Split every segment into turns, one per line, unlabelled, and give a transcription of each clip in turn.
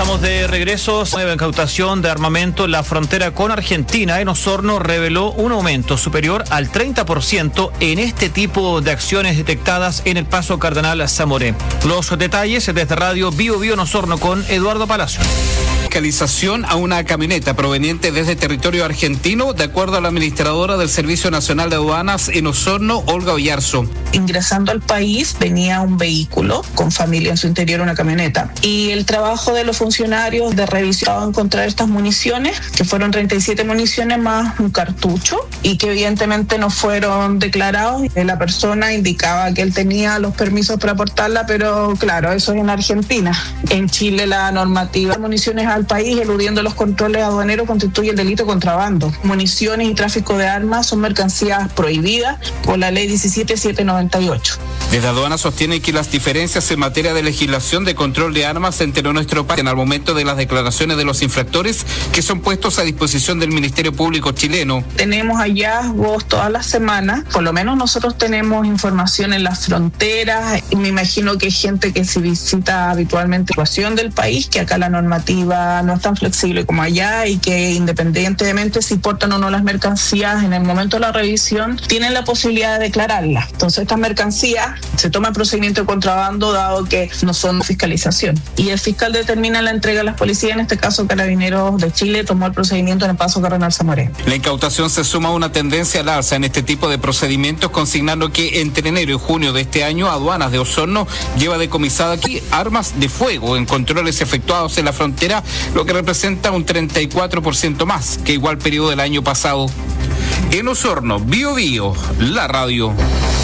Estamos de regreso. Nueva incautación de armamento en la frontera con Argentina en Osorno reveló un aumento superior al 30% en este tipo de acciones detectadas en el Paso Cardenal Zamoré. Los detalles desde Radio Bio Bio en Osorno con Eduardo Palacio.
Fiscalización a una camioneta proveniente desde territorio argentino, de acuerdo a la administradora del Servicio Nacional de Aduanas en Osorno, Olga Oyarzo.
Ingresando al país venía un vehículo con familia en su interior, una camioneta, y el trabajo de los funcionarios de revisión encontrar estas municiones, que fueron 37 municiones más un cartucho, y que evidentemente no fueron declarados. La persona indicaba que él tenía los permisos para portarla, pero claro, eso es en Argentina. En Chile la normativa de municiones al país eludiendo los controles aduaneros constituye el delito de contrabando. Municiones y tráfico de armas son mercancías prohibidas por la ley 17798.
Desde aduanas sostienen que las diferencias en materia de legislación de control de armas entre nuestro país al momento de las declaraciones de los infractores que son puestos a disposición del Ministerio Público chileno.
Tenemos hallazgos todas las semanas, por lo menos nosotros tenemos información en las fronteras, y me imagino que hay gente que se visita habitualmente la situación del país, que acá la normativa no es tan flexible como allá y que independientemente si portan o no las mercancías en el momento de la revisión tienen la posibilidad de declararlas. Entonces estas mercancías se toma el procedimiento de contrabando dado que no son fiscalización, y el fiscal determina la entrega a las policías. En este caso Carabineros de Chile tomó el procedimiento en el Paso Cardenal Zamoré.
La incautación se suma a una tendencia al alza en este tipo de procedimientos, consignando que entre enero y junio de este año Aduanas de Osorno lleva decomisada aquí armas de fuego en controles efectuados en la frontera, lo que representa un 34% más que igual periodo del año pasado. En Osorno, Bio Bio, la radio.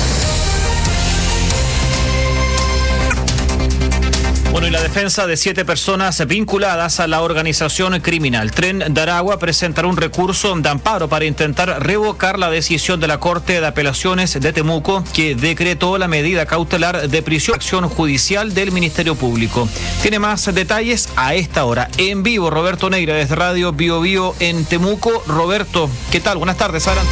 Bueno, y la defensa de 7 personas vinculadas a la organización criminal Tren de Aragua presentará un recurso de amparo para intentar revocar la decisión de la Corte de Apelaciones de Temuco que decretó la medida cautelar de prisión acción judicial del Ministerio Público. Tiene más detalles a esta hora. En vivo, Roberto Neira desde Radio Bio Bio en Temuco. Roberto, ¿qué tal? Buenas tardes, adelante.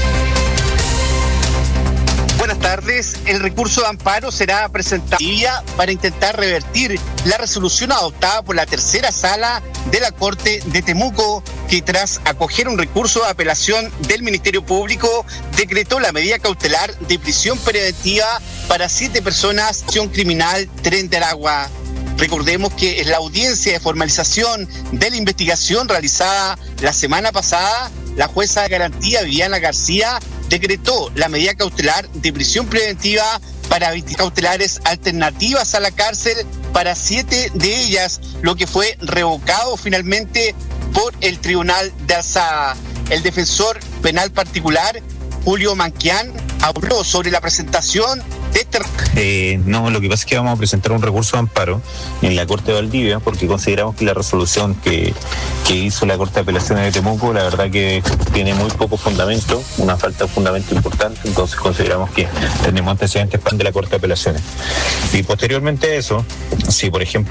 Buenas tardes. El recurso de amparo será presentado para intentar revertir la resolución adoptada por la tercera sala de la Corte de Temuco, que tras acoger un recurso de apelación del Ministerio Público decretó la medida cautelar de prisión preventiva para 7 personas de acción criminal Tren de Aragua. Recordemos que en la audiencia de formalización de la investigación realizada la semana pasada, la jueza de garantía Viviana García decretó la medida cautelar de prisión preventiva para víctimas cautelares alternativas a la cárcel para 7 de ellas, lo que fue revocado finalmente por el Tribunal de Alzada. El defensor penal particular, Julio Manquián, habló sobre la presentación de este...
No, lo que pasa es que vamos a presentar un recurso de amparo en la Corte de Valdivia porque consideramos que la resolución que hizo la Corte de Apelaciones de Temuco, la verdad que tiene muy poco fundamento, una falta de fundamento importante, entonces consideramos que tenemos antecedentes de la Corte de Apelaciones. Y posteriormente a eso, si por ejemplo